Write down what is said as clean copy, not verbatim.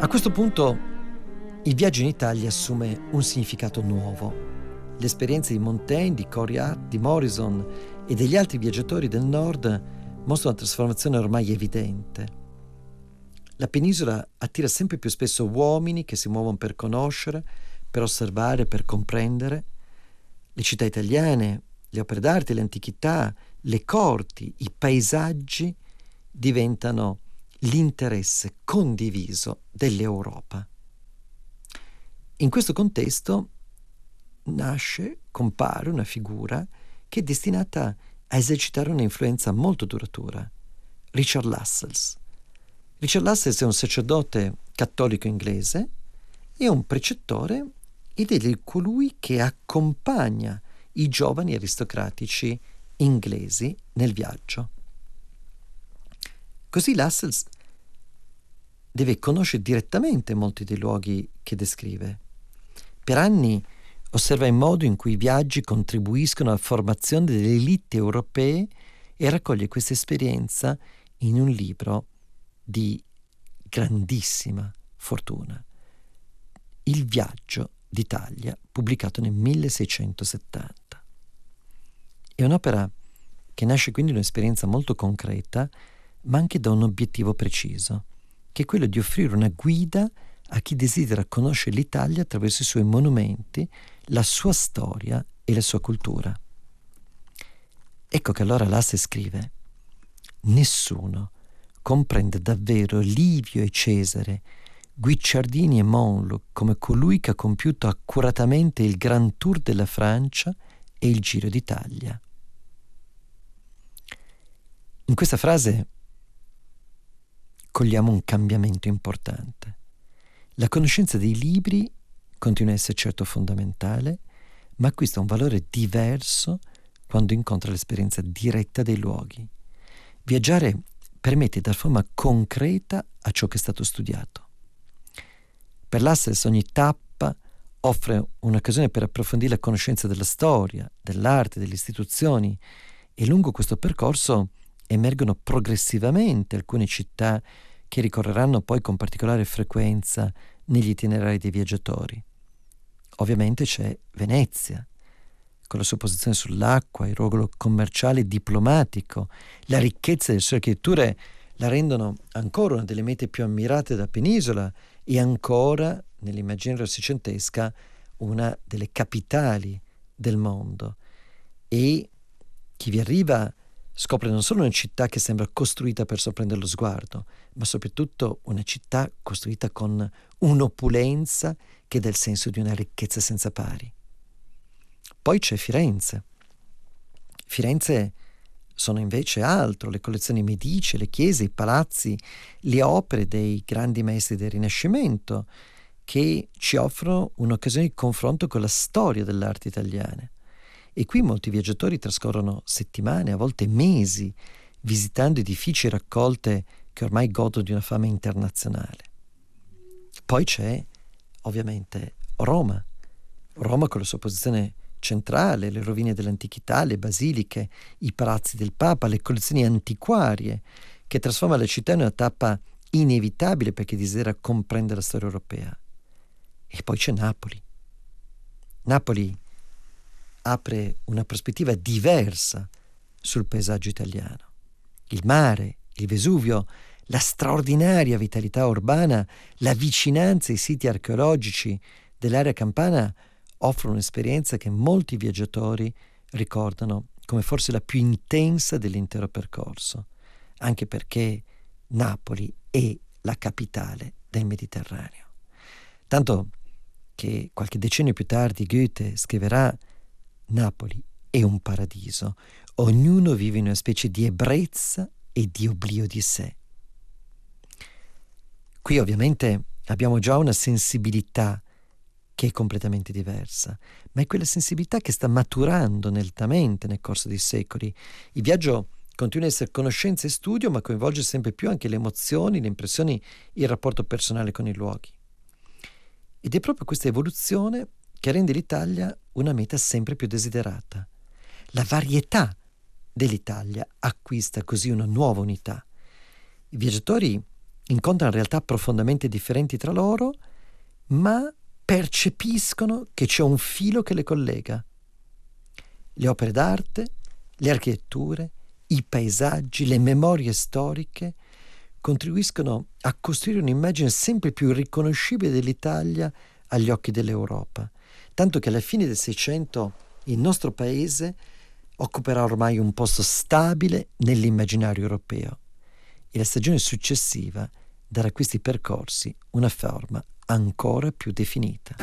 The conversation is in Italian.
A questo punto il viaggio in Italia assume un significato nuovo. Le esperienze di Montaigne, di Coriat, di Morrison e degli altri viaggiatori del nord mostrano una trasformazione ormai evidente. La penisola attira sempre più spesso uomini che si muovono per conoscere, per osservare, per comprendere. Le città italiane, le opere d'arte, le antichità, le corti, i paesaggi diventano l'interesse condiviso dell'Europa. In questo contesto compare una figura che è destinata a esercitare un'influenza molto duratura, Richard Lascelles. Richard Lascelles è un sacerdote cattolico inglese e un precettore ed è colui che accompagna i giovani aristocratici inglesi nel viaggio. Così Lascelles deve conoscere direttamente molti dei luoghi che descrive. Per anni osserva il modo in cui i viaggi contribuiscono alla formazione delle elite europee e raccoglie questa esperienza in un libro di grandissima fortuna, Il viaggio d'Italia, pubblicato nel 1670. È un'opera che nasce quindi da un'esperienza molto concreta, ma anche da un obiettivo preciso, che è quello di offrire una guida a chi desidera conoscere l'Italia attraverso i suoi monumenti, la sua storia e la sua cultura. Ecco che allora Lasse scrive: nessuno comprende davvero Livio e Cesare, Guicciardini e Monlook come colui che ha compiuto accuratamente il Grand Tour della Francia e il Giro d'Italia. In questa frase cogliamo un cambiamento importante. La conoscenza dei libri continua a essere certo fondamentale, ma acquista un valore diverso quando incontra l'esperienza diretta dei luoghi. Viaggiare permette di dar forma concreta a ciò che è stato studiato. Per Lascelles ogni tappa offre un'occasione per approfondire la conoscenza della storia, dell'arte, delle istituzioni, e lungo questo percorso emergono progressivamente alcune città che ricorreranno poi con particolare frequenza negli itinerari dei viaggiatori. Ovviamente c'è Venezia, con la sua posizione sull'acqua, il ruolo commerciale e diplomatico, la ricchezza delle sue architetture la rendono ancora una delle mete più ammirate della penisola e ancora, nell'immaginario seicentesca, una delle capitali del mondo. E chi vi arriva scopre non solo una città che sembra costruita per sorprendere lo sguardo, ma soprattutto una città costruita con un'opulenza che dà il senso di una ricchezza senza pari. Poi c'è Firenze. Firenze sono invece altro, le collezioni Medici, le chiese, i palazzi, le opere dei grandi maestri del Rinascimento, che ci offrono un'occasione di confronto con la storia dell'arte italiana. E qui molti viaggiatori trascorrono settimane, a volte mesi, visitando edifici e raccolte che ormai godono di una fama internazionale. Poi c'è, ovviamente, Roma. Roma con la sua posizione centrale, le rovine dell'antichità, le basiliche, i palazzi del Papa, le collezioni antiquarie, che trasforma la città in una tappa inevitabile per chi desidera comprendere la storia europea. E poi c'è Napoli. Napoli apre una prospettiva diversa sul paesaggio italiano. Il mare, il Vesuvio, la straordinaria vitalità urbana, la vicinanza ai siti archeologici dell'area campana offrono un'esperienza che molti viaggiatori ricordano come forse la più intensa dell'intero percorso, anche perché Napoli è la capitale del Mediterraneo. Tanto che qualche decennio più tardi Goethe scriverà: Napoli è un paradiso, ognuno vive in una specie di ebbrezza e di oblio di sé. Qui ovviamente abbiamo già una sensibilità che è completamente diversa, ma è quella sensibilità che sta maturando lentamente nel corso dei secoli. Il viaggio continua a essere conoscenza e studio, ma coinvolge sempre più anche le emozioni, le impressioni, il rapporto personale con i luoghi. Ed è proprio questa evoluzione che rende l'Italia una meta sempre più desiderata. La varietà dell'Italia acquista così una nuova unità. I viaggiatori incontrano realtà profondamente differenti tra loro, ma percepiscono che c'è un filo che le collega. Le opere d'arte, le architetture, i paesaggi, le memorie storiche contribuiscono a costruire un'immagine sempre più riconoscibile dell'Italia agli occhi dell'Europa, tanto che alla fine del Seicento il nostro paese occuperà ormai un posto stabile nell'immaginario europeo e la stagione successiva darà a questi percorsi una forma ancora più definita.